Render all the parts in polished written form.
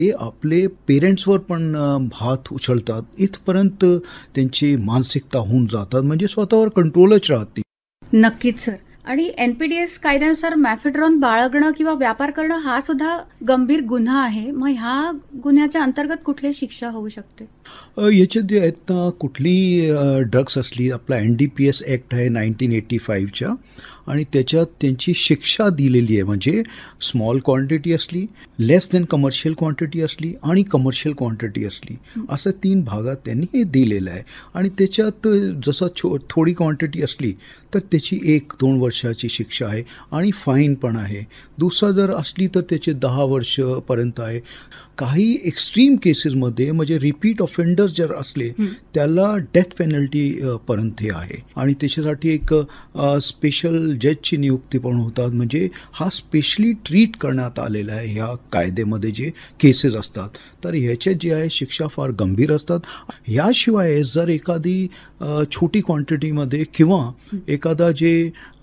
ते आपले पेरेंट्सवर पण हात उचलतात. इथपर्यंत त्यांची मानसिकता होऊन जातात. म्हणजे स्वतःवर कंट्रोलच राहत नाही. नक्कीच सर. आणि NPDS कायद्यानुसार मॅफेड्रॉन बाळगणं किंवा व्यापार करणं हा सुद्धा गंभीर गुन्हा आहे. मग ह्या गुन्ह्याच्या अंतर्गत कुठली शिक्षा होऊ शकते? याच्यात जे आहेत ना, कुठलीही ड्रग्स असली, आपला NDPS ॲक्ट आहे 1985च्या आणि त्याच्यात त्यांची शिक्षा दिलेली आहे. म्हणजे स्मॉल क्वांटिटी असली, लेस दॅन कमर्शियल क्वांटिटी असली आणि कमर्शियल क्वांटिटी असली, असं 3 भागात त्यांनी हे दिलेलं आहे. आणि त्याच्यात जसं थोडी क्वांटिटी असली तर त्याची 1-2 वर्षाची शिक्षा आहे आणि फाईन पण आहे. दुसरा जर असली तर त्याचे 10 वर्षपर्यंत आहे. काही एक्स्ट्रीम केसेसमध्ये म्हणजे रिपीट ऑफेंडर्स जर असले त्याला डेथ पेनल्टी पर्यंत हे आहे. आणि त्याच्यासाठी एक स्पेशल जजची नियुक्ती पण होतात. म्हणजे हा स्पेशली ट्रीट करण्यात आलेला आहे ह्या कायद्यामध्ये जे केसेस असतात. तर ह्याच्यात जे आहे शिक्षा फार गंभीर असतात. याशिवाय जर एखादी छोटी क्वांटिटीमध्ये किंवा एखादा जे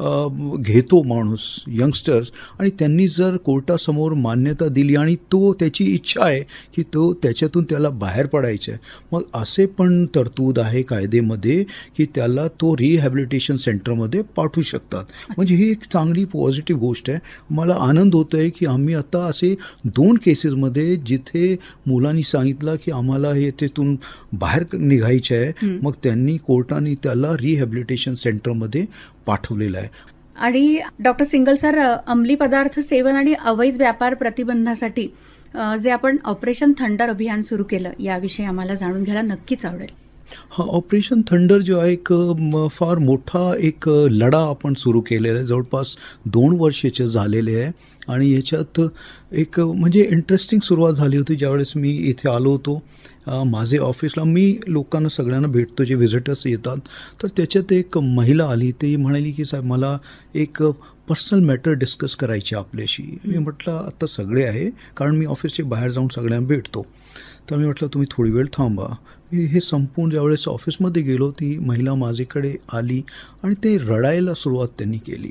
घेतो माणूस यंगस्टर्स आणि त्यांनी जर कोर्टासमोर मान्यता दिली आणि तो त्याची इच्छा आहे की तो त्याच्यातून त्याला बाहेर पडायचं आहे, मग असे पण तरतूद आहे कायद्यामध्ये की त्याला तो रिहॅबिलिटेशन सेंटरमध्ये पाठवू शकतात. म्हणजे ही एक चांगली पॉझिटिव्ह गोष्ट आहे. मला आनंद होतो आहे की आम्ही आता असे 2 केसेसमध्ये जिथे मुलांनी सांगितलं की आम्हाला हे त्यातून बाहेर निघायचं आहे, मग त्यांनी कोर्टाने त्याला रिहॅबिलिटेशन सेंटरमध्ये पाठवलेलं आहे. आणि डॉक्टर सिंगल सर, अंमली पदार्थ सेवन आणि अवैध व्यापार प्रतिबंधासाठी जे आपण ऑपरेशन थंडर अभियान सुरू केलं, याविषयी आम्हाला जाणून घ्यायला नक्कीच आवडेल. हां, ऑपरेशन थंडर जो आहे एक फार मोठा एक लढा आपण सुरू केलेला आहे. जवळपास 2 वर्षाचे झालेले आहे. आणि याच्यात एक म्हणजे इंटरेस्टिंग सुरुवात झाली होती ज्यावेळेस मी इथे आलो होतो. माझे ऑफिसला मी लोकांना सगळ्यांना भेटतो जे व्हिजिटर्स येतात. तर त्याच्यात एक महिला आली. ती म्हणाली की साहेब मला एक पर्सनल मॅटर डिस्कस करायची आपल्याशी. मी म्हटलं आता सगळे आहे कारण मी ऑफिसच्या बाहेर जाऊन सगळ्यांना भेटतो. तर मी म्हटलं तुम्ही थोडी वेळ थांबा. मी हे संपून ज्यावेळेस ऑफिसमध्ये गेलो ती महिला माझ्याकडे आली आणि ते रडायला सुरुवात त्यांनी केली.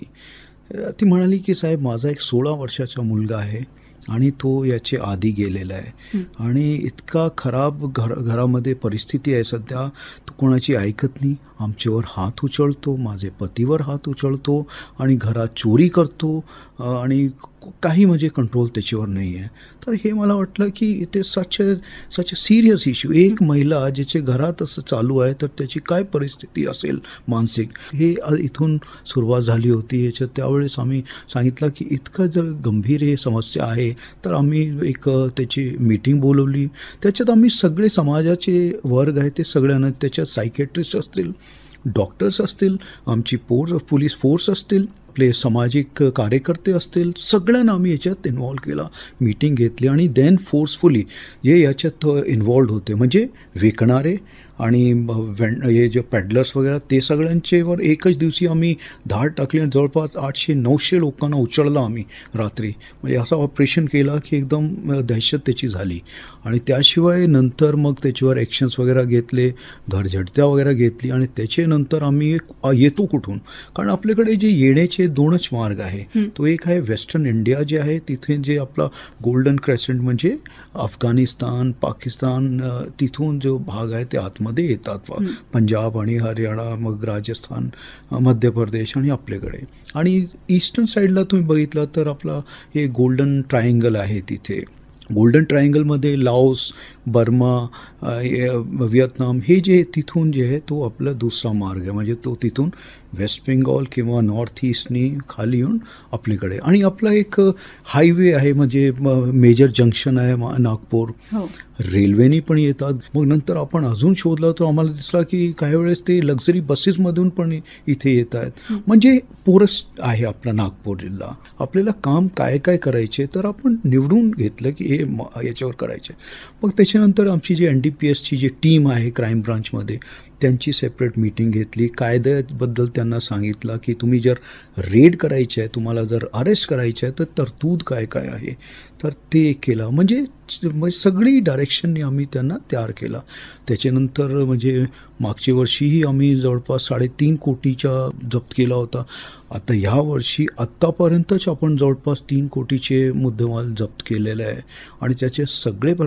ती म्हणाली की साहेब माझा एक 16 वर्षाचा मुलगा आहे आणि तो याच्या आधी गेलेला आहे आणि इतका खराब घरामध्ये परिस्थिती आहे सध्या. तो कोणाची ऐकत नाही. आमच्यावर हात उचलतो, माझे पतीवर हात उचलतो आणि घरात चोरी करतो आणि काही म्हणजे कंट्रोल त्याच्यावर नाही आहे. तर हे मला वाटलं की इथे सच अ सिरियस इश्यू. एक महिला ज्याच्या घरात असं चालू आहे तर त्याची काय परिस्थिती असेल मानसिक. हे इथून सुरुवात झाली होती. याच्यात त्यावेळेस आम्ही सांगितलं की इतकं जर गंभीर हे समस्या आहे तर आम्ही एक त्याची मीटिंग बोलवली. त्याच्यात आम्ही सगळे समाजाचे वर्ग आहेत ते सगळ्यांना, त्याच्यात सायकेट्रिस्ट असतील, डॉक्टर्स असतील, आमची पोलीस फोर्स असतील, आपले सामाजिक कार्यकर्ते असतील, सगळ्यांना आम्ही याच्यात इन्व्हॉल्व केला. मीटिंग घेतली आणि देन फोर्सफुली जे याच्यात इन्व्हॉल्ड होते म्हणजे विकणारे आणि हे जे पॅडलर्स वगैरे ते सगळ्यांच्यावर एकच दिवशी आम्ही धाड टाकली आणि जवळपास 800-900 लोकांना उचललं आम्ही रात्री. म्हणजे असं ऑपरेशन केलं की एकदम दहशत त्याची झाली. आणि त्याशिवाय नंतर मग त्याच्यावर ॲक्शन्स वगैरे घेतले, घरझडत्या वगैरे घेतली. आणि त्याच्यानंतर आम्ही येतो कुठून, कारण आपल्याकडे जे येण्याचे 2च मार्ग आहे. तो एक आहे वेस्टर्न इंडिया जे आहे तिथे जे आपला गोल्डन क्रेसेंट म्हणजे अफगाणिस्तान, पाकिस्तान, तिथून जो भाग आहे ते आतमध्ये येतात. पंजाब आणि हरियाणा, मग राजस्थान, मध्य प्रदेश आणि आपल्याकडे. आणि ईस्टर्न साईडला तुम्ही बघितलं तर आपला हे गोल्डन ट्रायंगल आहे. तिथे गोल्डन ट्रायंगलमध्ये लाओस, बर्मा, व्हिएतनाम हे जे तिथून जे आहे तो आपला दुसरा मार्ग आहे. म्हणजे तो तिथून वेस्ट बेंगॉल किंवा नॉर्थ ईस्टनी खाली येऊन आपल्याकडे. आणि आपला एक हायवे आहे म्हणजे मेजर जंक्शन आहे नागपूर. रेल्वेनी पण येतात. मग नंतर आपण अजून शोधला तर आम्हाला दिसला की काही वेळेस ते लक्झरी बसेसमधून पण इथे येत आहेत. म्हणजे पोरस आहे आपला नागपूर जिल्हा. आपल्याला काम काय काय करायचे तर आपण निवडून घेतलं की हे याच्यावर करायचे. मग त्याच्यानंतर आमची जी NDPSची जी टीम आहे क्राईम ब्रांचमध्ये त्यांची सेपरेट मीटिंग घेतली. कायद्याबद्दल त्यांना सांगितलं की तुम्ही जर रेड करायची आहे, तुम्हाला जर अरेस्ट करायची आहे, तर तरतूद काय काय आहे, तर ते केलं. म्हणजे सगळी डायरेक्शनने आम्ही त्यांना तयार केला. त्याच्यानंतर म्हणजे मागच्या वर्षीही आम्ही जवळपास 3.5 कोटीचा जप्त केला होता. आता ह्या वर्षी आत्तापर्यंतच आपण जवळपास 3 कोटीचे मुद्देमाल जप्त केलेले आहे आणि त्याचे सगळे